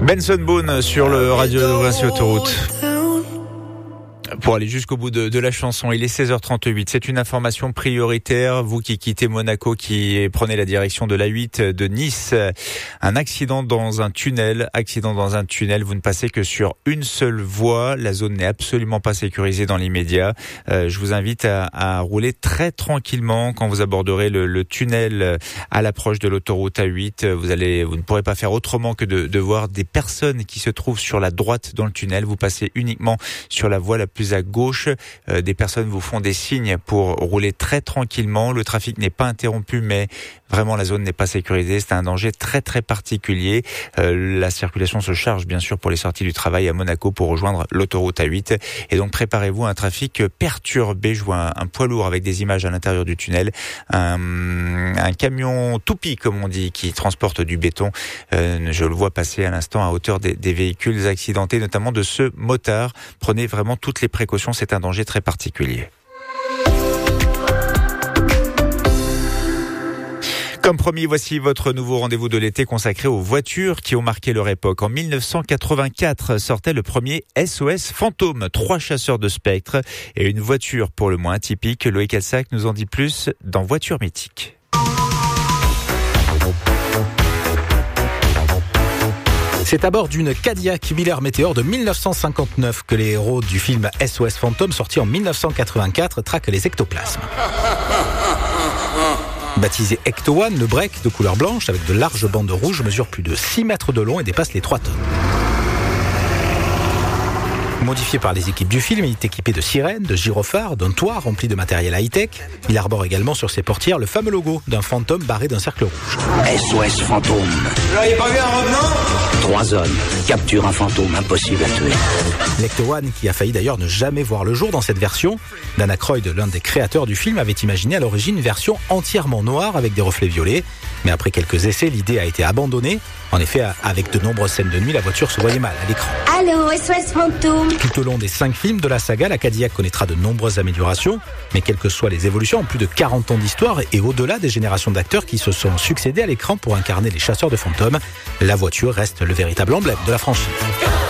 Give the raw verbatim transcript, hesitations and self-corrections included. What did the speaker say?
Benson Boone sur le Radio Vinci Autoroute. Pour aller jusqu'au bout de, de la chanson, il est seize heures trente-huit. C'est une information prioritaire. Vous qui quittez Monaco, qui prenez la direction de l'A huit de Nice. Un accident dans un tunnel. Accident dans un tunnel. Vous ne passez que sur une seule voie. La zone n'est absolument pas sécurisée dans l'immédiat. Euh, je vous invite à, à rouler très tranquillement quand vous aborderez le, le tunnel à l'approche de l'autoroute A huit. Vous allez, vous ne pourrez pas faire autrement que de, de voir des personnes qui se trouvent sur la droite dans le tunnel. Vous passez uniquement sur la voie la plus à gauche. Euh, des personnes vous font des signes pour rouler très tranquillement. Le trafic n'est pas interrompu, mais vraiment la zone n'est pas sécurisée. C'est un danger très très particulier. Euh, la circulation se charge bien sûr pour les sorties du travail à Monaco pour rejoindre l'autoroute A huit. Et donc préparez-vous à un trafic perturbé. Je vois un, un poids lourd avec des images à l'intérieur du tunnel. Un, un camion toupie comme on dit qui transporte du béton. Euh, je le vois passer à l'instant à hauteur des, des véhicules accidentés, notamment de ce motard. Prenez vraiment toutes les précautions, c'est un danger très particulier. Comme promis, voici votre nouveau rendez-vous de l'été consacré aux voitures qui ont marqué leur époque. En mille neuf cent quatre-vingt-quatre sortait le premier S O S Fantôme, trois chasseurs de spectres et une voiture pour le moins atypique. Loïc Elsac nous en dit plus dans Voiture mythique. C'est à bord d'une Cadillac Miller Meteor de mille neuf cent cinquante-neuf que les héros du film S O S Fantôme, sorti en mille neuf cent quatre-vingt-quatre, traquent les ectoplasmes. Baptisé Ecto One, le break de couleur blanche avec de larges bandes rouges mesure plus de six mètres de long et dépasse les trois tonnes. Modifié par les équipes du film, il est équipé de sirènes, de gyrophares, d'un toit rempli de matériel high-tech. Il arbore également sur ses portières le fameux logo d'un fantôme barré d'un cercle rouge. S O S Fantôme. Vous n'auriez pas vu un revenant ? Trois hommes capturent un fantôme impossible à tuer. L'Ecto One, qui a failli d'ailleurs ne jamais voir le jour dans cette version. Dan Aykroyd, l'un des créateurs du film, avait imaginé à l'origine une version entièrement noire avec des reflets violets. Mais après quelques essais, l'idée a été abandonnée. En effet, avec de nombreuses scènes de nuit, la voiture se voyait mal à l'écran. Allô, S O S Fantôme. Tout au long des cinq films de la saga, la Cadillac connaîtra de nombreuses améliorations. Mais quelles que soient les évolutions, en plus de quarante ans d'histoire et au-delà des générations d'acteurs qui se sont succédés à l'écran pour incarner les chasseurs de fantômes, la voiture reste le véritable emblème de la franchise.